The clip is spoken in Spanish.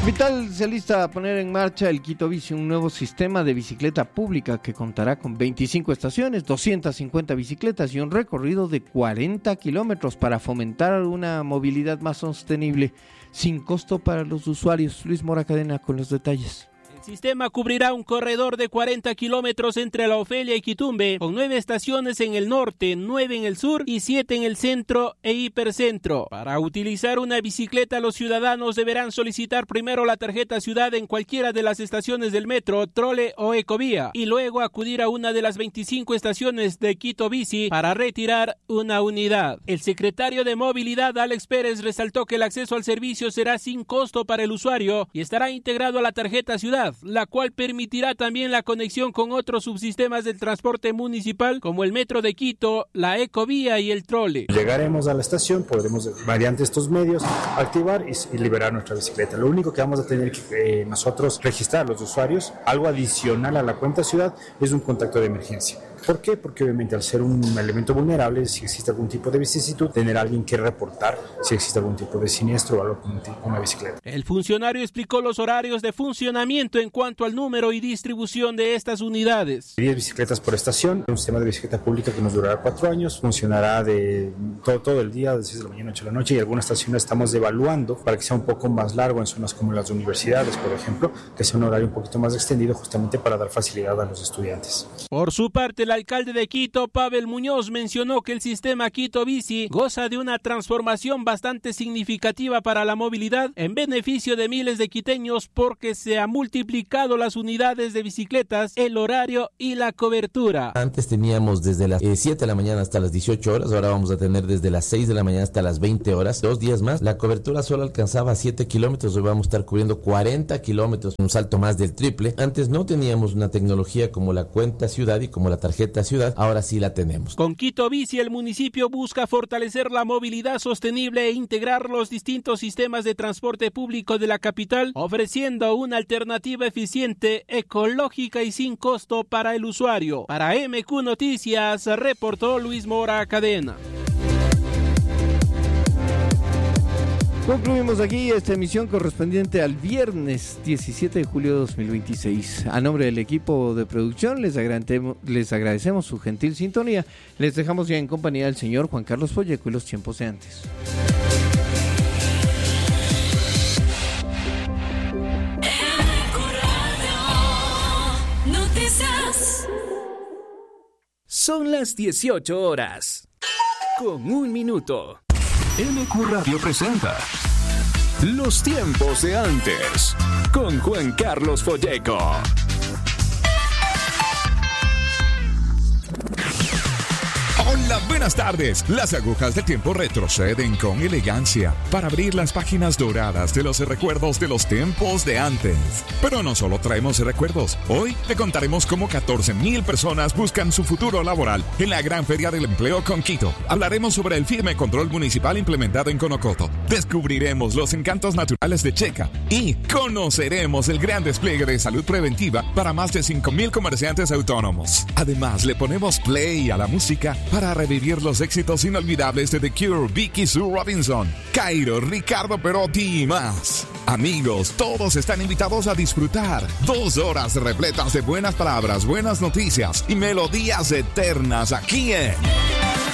Capital se alista a poner en marcha el Quito Bici, un nuevo sistema de bicicleta pública que contará con 25 estaciones, 250 bicicletas y un recorrido de 40 kilómetros para fomentar una movilidad más sostenible, sin costo para los usuarios. Luis Mora Cadena con los detalles. El sistema cubrirá un corredor de 40 kilómetros entre La Ofelia y Quitumbe, con 9 estaciones en el norte, 9 en el sur y 7 en el centro e hipercentro. Para utilizar una bicicleta, los ciudadanos deberán solicitar primero la tarjeta ciudad en cualquiera de las estaciones del metro, trole o ecovía, y luego acudir a una de las 25 estaciones de Quito Bici para retirar una unidad. El secretario de Movilidad, Alex Pérez, resaltó que el acceso al servicio será sin costo para el usuario y estará integrado a la tarjeta ciudad, la cual permitirá también la conexión con otros subsistemas del transporte municipal como el metro de Quito, la ecovía y el trole. Llegaremos a la estación, podremos, mediante estos medios, activar y liberar nuestra bicicleta. Lo único que vamos a tener que nosotros registrar los usuarios, algo adicional a la cuenta ciudad, es un contacto de emergencia. ¿Por qué? Porque obviamente al ser un elemento vulnerable, si existe algún tipo de vicisitud, tener a alguien que reportar si existe algún tipo de siniestro o algo con una bicicleta. El funcionario explicó los horarios de funcionamiento en cuanto al número y distribución de estas unidades. 10 bicicletas por estación, un sistema de bicicleta pública que nos durará 4 años, funcionará de todo el día, de 6 de la mañana a 8 de la noche, y algunas estaciones estamos evaluando para que sea un poco más largo en zonas como las universidades, por ejemplo, que sea un horario un poquito más extendido justamente para dar facilidad a los estudiantes. Por su parte, el alcalde de Quito, Pavel Muñoz, mencionó que el sistema Quito Bici goza de una transformación bastante significativa para la movilidad en beneficio de miles de quiteños porque se ha multiplicado las unidades de bicicletas, el horario y la cobertura. Antes teníamos desde las 7 de la mañana hasta las 18 horas, ahora vamos a tener desde las 6 de la mañana hasta las 20 horas, 2 días más. La cobertura solo alcanzaba 7 kilómetros, hoy vamos a estar cubriendo 40 kilómetros, un salto más del triple. Antes no teníamos una tecnología como la cuenta ciudad y como la tarjeta ciudad, ahora sí la tenemos. Con Quito Bici, el municipio busca fortalecer la movilidad sostenible e integrar los distintos sistemas de transporte público de la capital, ofreciendo una alternativa eficiente, ecológica y sin costo para el usuario. Para MQ Noticias, reportó Luis Mora Cadena. Concluimos aquí esta emisión correspondiente al viernes 17 de julio de 2026. A nombre del equipo de producción les agradecemos su gentil sintonía. Les dejamos ya en compañía del señor Juan Carlos Folleco y los tiempos de antes. Son las 18 horas, con 1 minuto. MQ Radio presenta Los tiempos de antes, con Juan Carlos Folleco. Hola, buenas tardes. Las agujas del tiempo retroceden con elegancia para abrir las páginas doradas de los recuerdos de los tiempos de antes. Pero no solo traemos recuerdos. Hoy te contaremos cómo 14,000 personas buscan su futuro laboral en la Gran Feria del Empleo con Quito. Hablaremos sobre el firme control municipal implementado en Conocoto. Descubriremos los encantos naturales de Checa y conoceremos el gran despliegue de salud preventiva para más de 5,000 comerciantes autónomos. Además, le ponemos play a la música para revivir los éxitos inolvidables de The Cure, Vicky Sue Robinson, Cairo, Ricardo Perotti y más. Amigos, todos están invitados a disfrutar 2 horas repletas de buenas palabras, buenas noticias y melodías eternas aquí en